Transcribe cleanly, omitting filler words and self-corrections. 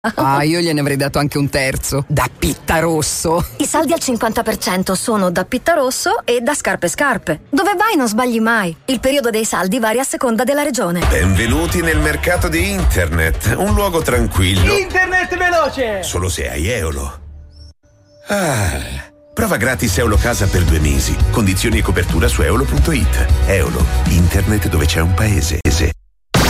Ah, io gliene avrei dato anche un terzo. Da Pittarosso. I saldi al 50% sono da Pittarosso e da Scarpe. Dove vai non sbagli mai. Il periodo dei saldi varia a seconda della regione. Benvenuti nel mercato di internet. Un luogo tranquillo. Internet veloce! Solo se hai Eolo. Prova gratis Eolo Casa per 2 mesi. Condizioni e copertura su eolo.it. Eolo, internet dove c'è un paese.